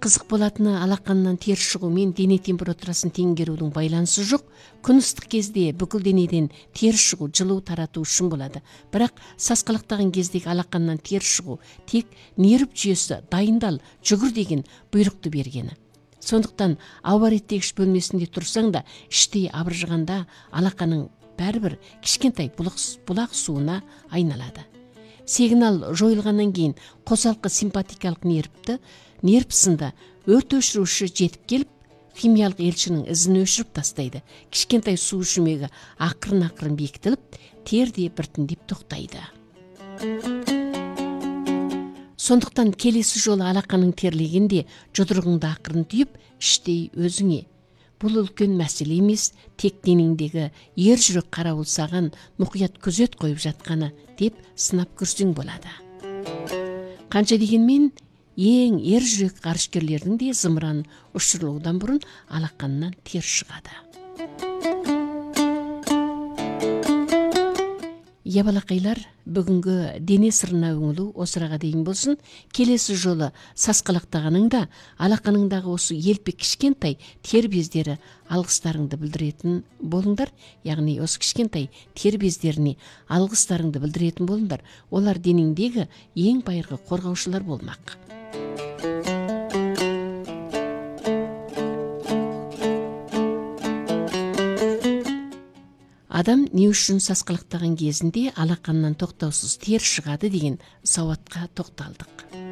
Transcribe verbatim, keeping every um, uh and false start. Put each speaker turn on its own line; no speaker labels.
кызык болатыны алаканынан тер чыгуу менен дене температурасын теңгерүүнүн байланышы жок. Күн ыстык кезде бүкүл денеден тер чыгуу жылуу таратуу үчүн болот. Бирок саскалактаган кездеги алаканынан тер чыгуу тек нерв жүйөсү дайындал, жүгүр деген буйрукту бергени. Сондуктан абарет тегиш бөлмесинде турсаң да, иштей абыржыганда алаканын баары бир кичкентай булак сууна айналады. Сигнал жоюлгандан кийин косалкы симпатикалык нервти нерв сында өрт өчүрүүчү жетип келип, химиялык элчинин изин өчүрүп тастайды. Кичкентай суу жүмөгү акырын-акырын бекитилип, терди биртиндеп токтойду. Сондуктан келесі жолу алаканын терлегенде жодуругуңду акырын түйүп, иштей өзүңө. Бул үлкөн маселе эмес, тек денеңдеги ер жүрөк карабулсаган мукуят көзөт коюп жатканы деп сынап көрсөң болот. Канча дегенмен эң эр жүрөк карышкерлердин де зымыран учурулуудан мурун алаканынан тер чыгады. Я балакайлар, бүгүнгү дене сырына өңүлүү осурага дейин болсун. Келесі жолу саскалактаганыңда алаканыңдагы осы елпи кичкентай тер бездери алгыстарыңды билдиретін болуңдар. Яғни осы кичкентай тер бездерини алгыстарыңды билдиретін болуңдар. Олар денеңдеги эң байыркы коргоочулар болмак. Адам не үчүн саскалактаган кезинде алаканынан токтоосуз тер чыгады деген сабатка токтолдук.